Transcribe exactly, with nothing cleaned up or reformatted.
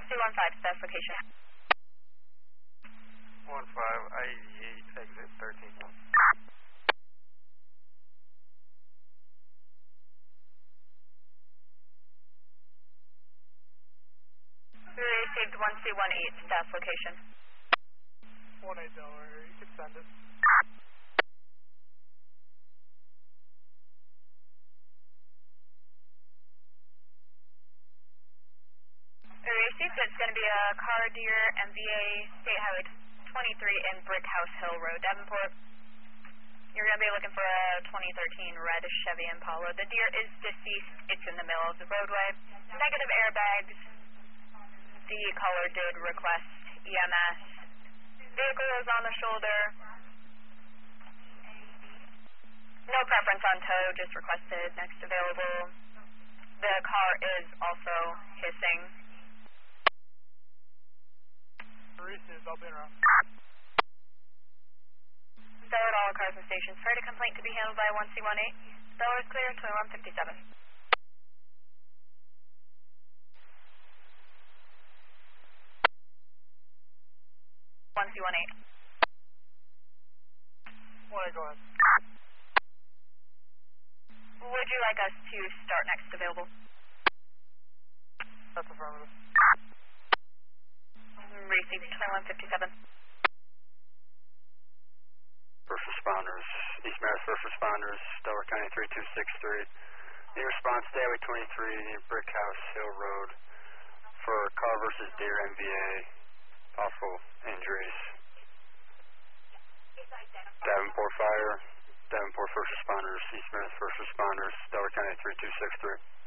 C one five, that's location. one five, I eighty-eight, exit thirteen. We received one C one eight, that's location. one eight Delaware, you can send it. We received it's going to be a car deer M V A State Highway twenty-three in Brick House Hill Road, Davenport. You're going to be looking for a twenty thirteen red Chevy Impala. The deer is deceased. It's in the middle of the roadway. Negative airbags. The caller did request E M S. Vehicle is on the shoulder. No preference on tow, just requested next available. The car is also hissing. Reese's, I'll be around. Stellar at all cars and stations. Freight a complaint to be handled by one C one eight. Stellar is clear, twenty-one fifty-seven. one C one eight. one eight, go ahead. Would you like us to start next available? That's affirmative. Received twenty-one fifty-seven. First responders, East Maris first responders, Delaware County three two six three. Need response to Highway twenty-three near Brick House Hill Road for car versus deer M V A, possible injuries. Davenport Fire, Davenport first responders, East Maris first responders, Delaware County three two six three.